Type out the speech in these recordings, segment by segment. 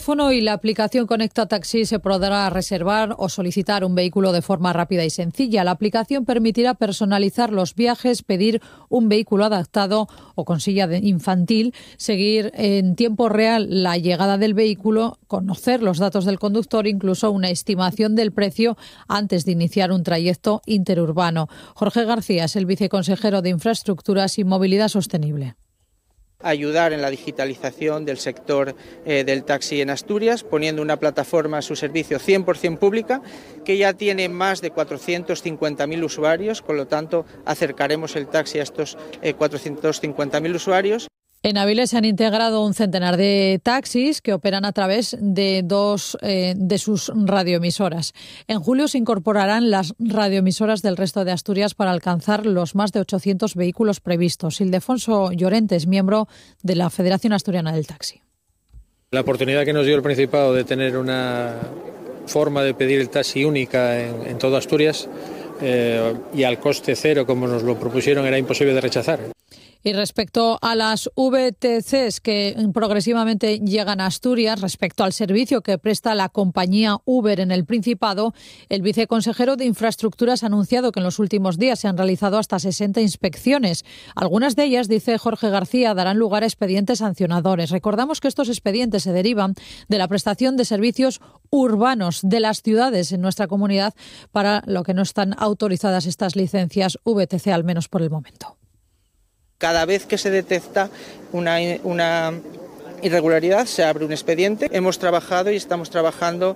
teléfono y la aplicación Conecta Taxi se podrá reservar o solicitar un vehículo de forma rápida y sencilla. La aplicación permitirá personalizar los viajes, pedir un vehículo adaptado o con silla infantil, seguir en tiempo real la llegada del vehículo, conocer los datos del conductor, incluso una estimación del precio antes de iniciar un trayecto interurbano. Jorge García es el viceconsejero de Infraestructuras y Movilidad Sostenible. Ayudar en la digitalización del sector del taxi en Asturias, poniendo una plataforma a su servicio 100% pública, que ya tiene más de 450.000 usuarios, con lo tanto acercaremos el taxi a estos 450.000 usuarios. En Avilés se han integrado un centenar de taxis que operan a través de dos de sus radioemisoras. En julio se incorporarán las radioemisoras del resto de Asturias para alcanzar los más de 800 vehículos previstos. Ildefonso Llorente es miembro de la Federación Asturiana del Taxi. La oportunidad que nos dio el Principado de tener una forma de pedir el taxi única en todo Asturias y al coste cero, como nos lo propusieron, era imposible de rechazar. Y respecto a las VTCs que progresivamente llegan a Asturias, respecto al servicio que presta la compañía Uber en el Principado, el viceconsejero de Infraestructuras ha anunciado que en los últimos días se han realizado hasta 60 inspecciones. Algunas de ellas, dice Jorge García, darán lugar a expedientes sancionadores. Recordamos que estos expedientes se derivan de la prestación de servicios urbanos de las ciudades en nuestra comunidad, para lo que no están autorizadas estas licencias VTC, al menos por el momento. Cada vez que se detecta una irregularidad se abre un expediente. Hemos trabajado y estamos trabajando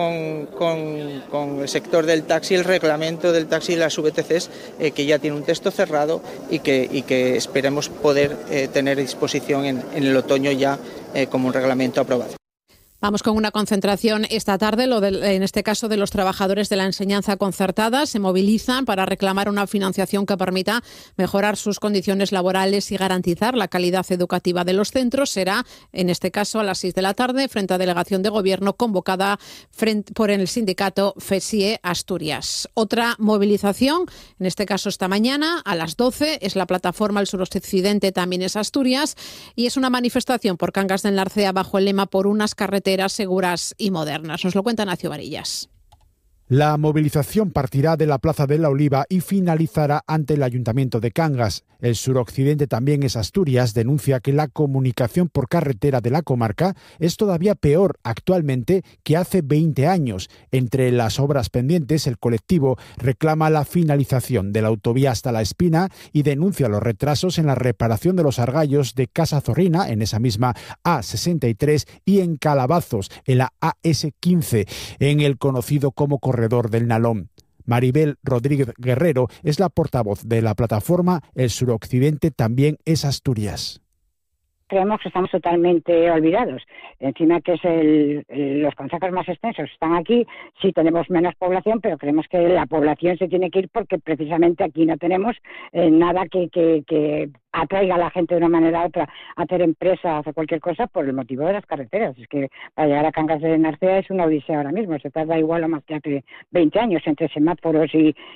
con el sector del taxi, el reglamento del taxi y las VTCs, que ya tiene un texto cerrado y que esperemos poder tener a disposición en el otoño ya como un reglamento aprobado. Vamos con una concentración esta tarde, en este caso de los trabajadores de la enseñanza concertada. Se movilizan para reclamar una financiación que permita mejorar sus condiciones laborales y garantizar la calidad educativa de los centros. Será, en este caso, a las 6 de la tarde, frente a delegación de gobierno convocada por el sindicato FESIE Asturias. Otra movilización, en este caso esta mañana, a las 12, es la plataforma El Suroccidente, también es Asturias, y es una manifestación por Cangas del Narcea bajo el lema "Por unas carreteras seguras y modernas". Nos lo cuenta Nacio Varillas. La movilización partirá de la Plaza de la Oliva y finalizará ante el Ayuntamiento de Cangas. El suroccidente, también es Asturias, denuncia que la comunicación por carretera de la comarca es todavía peor actualmente que hace 20 años. Entre las obras pendientes, el colectivo reclama la finalización de la autovía hasta La Espina y denuncia los retrasos en la reparación de los argallos de Casa Zorrina, en esa misma A63, y en Calabazos, en la AS15, en el conocido como Corredor del Nalón. Maribel Rodríguez Guerrero es la portavoz de la plataforma El Suroccidente, también es Asturias. Creemos que estamos totalmente olvidados. Encima que es los concejos más extensos están aquí, sí tenemos menos población, pero creemos que la población se tiene que ir porque precisamente aquí no tenemos nada que atraiga a la gente de una manera u otra a hacer empresa, a hacer cualquier cosa por el motivo de las carreteras. Es que para llegar a Cangas de Narcea es una odisea ahora mismo, se tarda igual o más que hace 20 años entre semáforos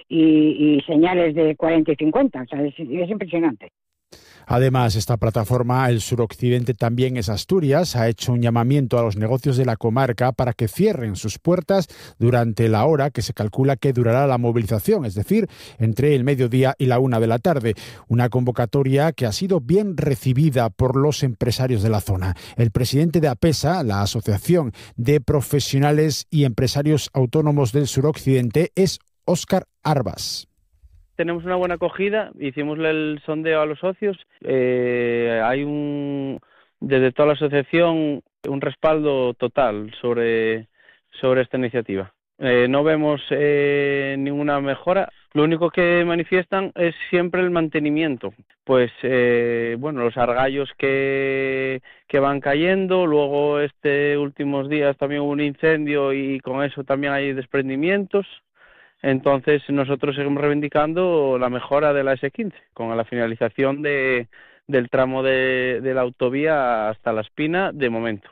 y señales de 40 y 50, o sea, es impresionante. Además, esta plataforma, El Suroccidente, también es Asturias, ha hecho un llamamiento a los negocios de la comarca para que cierren sus puertas durante la hora que se calcula que durará la movilización, es decir, entre el mediodía y la 1 de la tarde. Una convocatoria que ha sido bien recibida por los empresarios de la zona. El presidente de APESA, la Asociación de Profesionales y Empresarios Autónomos del Suroccidente, es Óscar Arbas. Tenemos una buena acogida, hicimos el sondeo a los socios, hay desde toda la asociación un respaldo total sobre esta iniciativa. No vemos ninguna mejora, lo único que manifiestan es siempre el mantenimiento, pues los argallos que van cayendo, luego últimos días también hubo un incendio y con eso también hay desprendimientos. Entonces nosotros seguimos reivindicando la mejora de la S15 con la finalización del tramo de la autovía hasta La Espina de momento.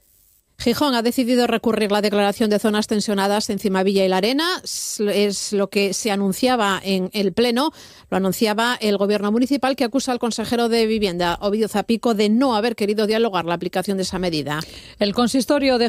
Gijón ha decidido recurrir la declaración de zonas tensionadas en Cimavilla y La Arena. Es lo que se anunciaba en el Pleno. Lo anunciaba el Gobierno municipal, que acusa al consejero de Vivienda, Ovidio Zapico, de no haber querido dialogar la aplicación de esa medida. El consistorio de